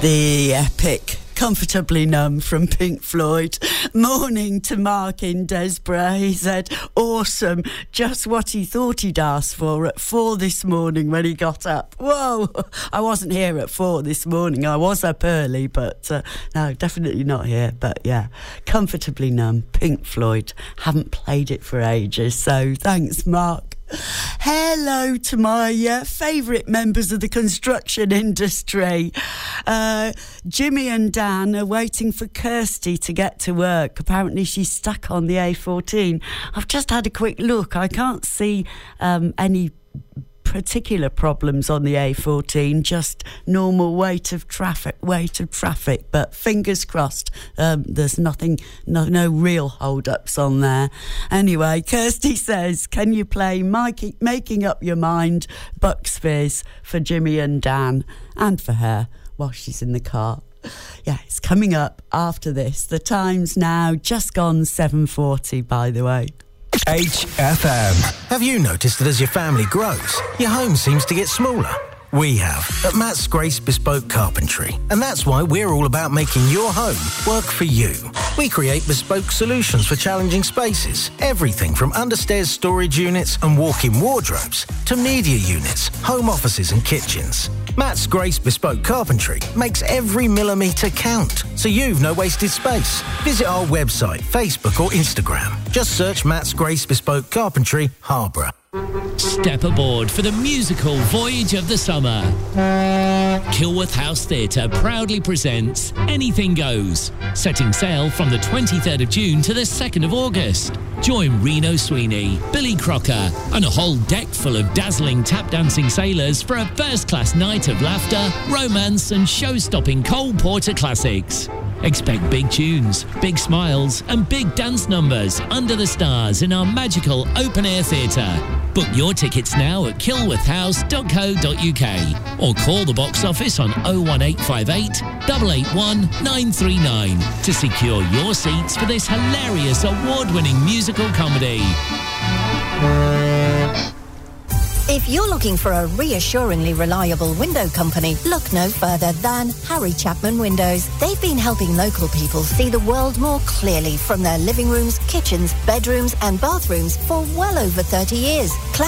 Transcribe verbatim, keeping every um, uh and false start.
The epic Comfortably Numb from Pink Floyd. Morning to Mark in Desborough. He said, awesome, just what he thought he'd asked for at four this morning when he got up. Whoa, I wasn't here at four this morning. I was up early, but uh, no, definitely not here. But yeah, Comfortably Numb, Pink Floyd. Haven't played it for ages, so thanks, Mark. Hello to my uh, favourite members of the construction industry. Uh, Jimmy and Dan are waiting for Kirsty to get to work. Apparently she's stuck on the A fourteen. I've just had a quick look. I can't see um, any particular problems on the A fourteen, just normal weight of traffic, weight of traffic. But fingers crossed, um, there's nothing, no, no real hold-ups on there. Anyway, Kirsty says, can you play Mikey, Making Up Your Mind, Bucks Fizz for Jimmy and Dan and for her while she's in the car? Yeah, it's coming up after this. The time's now just gone seven forty, by the way. H F M. Have you noticed that as your family grows, your home seems to get smaller? We have at Matt's Grace Bespoke Carpentry, and that's why we're all about making your home work for you. We create bespoke solutions for challenging spaces, everything from understairs storage units and walk-in wardrobes to media units, home offices and kitchens. Matt's Grace Bespoke Carpentry makes every millimetre count, so you've no wasted space. Visit our website, Facebook or Instagram. Just search Matt's Grace Bespoke Carpentry, Harborough. Step aboard for the musical voyage of the summer. Kilworth House Theatre proudly presents Anything Goes, setting sail from the twenty-third of June to the second of August. Join Reno Sweeney, Billy Crocker, and a whole deck full of dazzling tap-dancing sailors for a first-class night of laughter, romance, and show-stopping Cole Porter classics. Expect big tunes, big smiles, and big dance numbers under the stars in our magical open-air theatre. Book your tickets now at kilworth house dot co dot uk or call the box office on oh one eight five eight, eight eight one, nine three nine to secure your seats for this hilarious award-winning musical comedy. If you're looking for a reassuringly reliable window company, look no further than Harry Chapman Windows. They've been helping local people see the world more clearly from their living rooms, kitchens, bedrooms and bathrooms for well over thirty years.